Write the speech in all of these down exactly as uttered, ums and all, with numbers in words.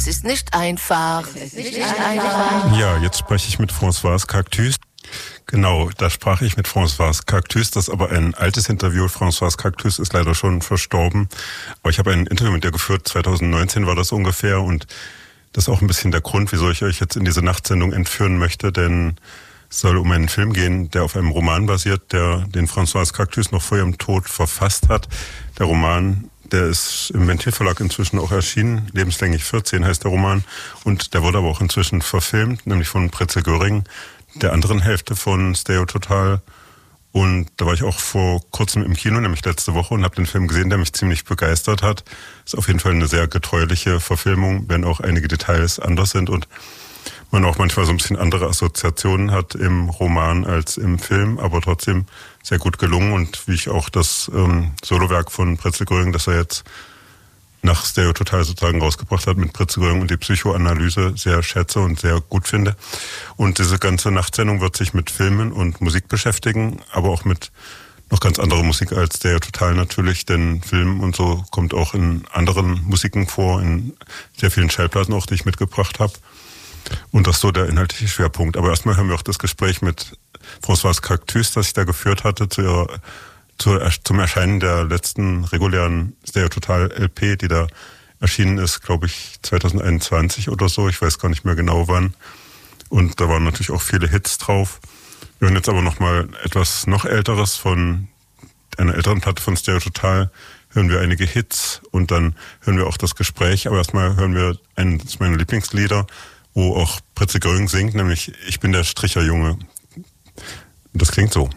Es ist nicht einfach. Es ist nicht einfach. Ja, jetzt spreche ich mit Françoise Cactus. Genau, da sprach ich mit Françoise Cactus. Das ist aber ein altes Interview. Françoise Cactus ist leider schon verstorben. Aber ich habe ein Interview mit ihr geführt. zwanzig neunzehn war das ungefähr. Und das ist auch ein bisschen der Grund, wieso ich euch jetzt in diese Nachtsendung entführen möchte. Denn es soll um einen Film gehen, der auf einem Roman basiert, der den Françoise Cactus noch vor ihrem Tod verfasst hat. Der Roman, der ist im Ventil Verlag inzwischen auch erschienen. Lebenslänglich vierzehn heißt der Roman. Und der wurde aber auch inzwischen verfilmt, nämlich von Pretzel Göring, der anderen Hälfte von Stereo Total. Und da war ich auch vor kurzem im Kino, nämlich letzte Woche, und habe den Film gesehen, der mich ziemlich begeistert hat. Ist auf jeden Fall eine sehr getreuliche Verfilmung, wenn auch einige Details anders sind und man auch manchmal so ein bisschen andere Assoziationen hat im Roman als im Film, aber trotzdem sehr gut gelungen. Und wie ich auch das ähm, Solowerk von Pretzel Göring, das er jetzt nach Stereo Total sozusagen rausgebracht hat mit Pretzel Göring und die Psychoanalyse, sehr schätze und sehr gut finde. Und diese ganze Nachtsendung wird sich mit Filmen und Musik beschäftigen, aber auch mit noch ganz anderer Musik als Stereo Total natürlich, denn Film und so kommt auch in anderen Musiken vor, in sehr vielen Schallplatten auch, die ich mitgebracht habe. Und das ist so der inhaltliche Schwerpunkt. Aber erstmal hören wir auch das Gespräch mit Françoise Cactus, das ich da geführt hatte, zu ihrer, zu, zum Erscheinen der letzten regulären Stereo Total L P, die da erschienen ist, glaube ich, zwanzig einundzwanzig oder so. Ich weiß gar nicht mehr genau wann. Und da waren natürlich auch viele Hits drauf. Wir hören jetzt aber nochmal etwas noch Älteres von einer älteren Platte von Stereo Total. Hören wir einige Hits und dann hören wir auch das Gespräch. Aber erstmal hören wir eines meiner Lieblingslieder, wo auch Pretzel Göring singt, nämlich Ich bin der Stricherjunge. Das klingt so.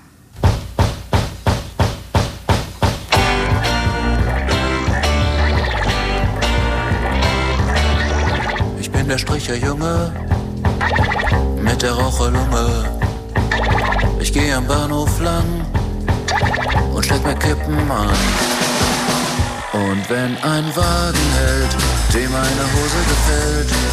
Ich bin der Stricherjunge mit der Raucherlunge. Ich gehe am Bahnhof lang und steck mir Kippen an. Und wenn ein Wagen hält, dem meine Hose gefällt,